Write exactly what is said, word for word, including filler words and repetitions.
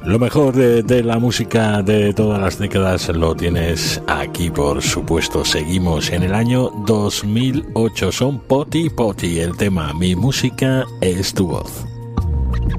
Lo mejor de, de la música de todas las décadas lo tienes aquí, por supuesto. Seguimos en el año dos mil ocho. Son Poti Poti, el tema Mi música es tu voz.